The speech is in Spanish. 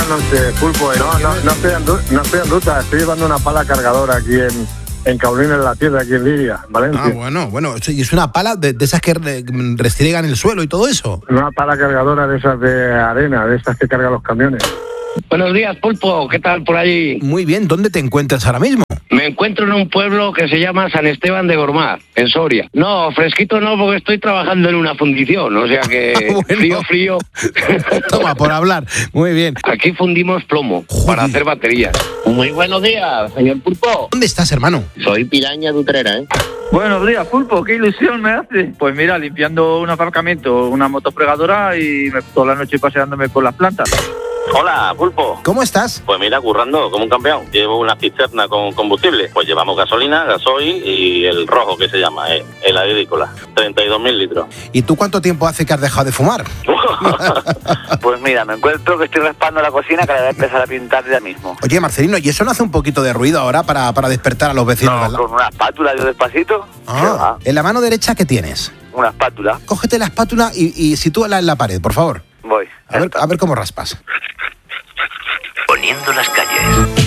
buenas noches, Pulpo. No estoy en ruta, estoy llevando una pala cargadora aquí en Caulines de la Tierra, aquí en Liria, Valencia. Bueno, ¿y es una pala de esas que restriegan el suelo y todo eso? Una pala cargadora de esas de arena, de esas que cargan los camiones. Buenos días, Pulpo, ¿qué tal por allí? Muy bien, ¿dónde te encuentras ahora mismo? Me encuentro en un pueblo que se llama San Esteban de Gormaz, en Soria. No, fresquito no, porque estoy trabajando en una fundición, o sea que Bueno. frío. Toma, por hablar. Muy bien. Aquí fundimos plomo Joder. para hacer baterías. Muy buenos días, señor Pulpo. ¿Dónde estás, hermano? Soy piraña de Utrera, ¿eh? Buenos días, Pulpo, qué ilusión me hace. Pues mira, limpiando un aparcamiento, una motofregadora y toda la noche paseándome por las plantas. Hola, Pulpo. ¿Cómo estás? Pues mira, currando como un campeón. Llevo una cisterna con combustible. Pues llevamos gasolina, gasoil y el rojo que se llama, el agrícola. 32.000 litros. ¿Y tú cuánto tiempo hace que has dejado de fumar? Pues mira, me encuentro que estoy raspando la cocina que la voy a empezar a pintar ya mismo. Oye, Marcelino, ¿y eso no hace un poquito de ruido ahora para despertar a los vecinos? No, de al lado? con una espátula yo despacito. Ah, en la mano derecha, ¿qué tienes? Una espátula. Cógete la espátula y sitúala en la pared, por favor. Voy. A ver cómo raspas. Poniendo las calles.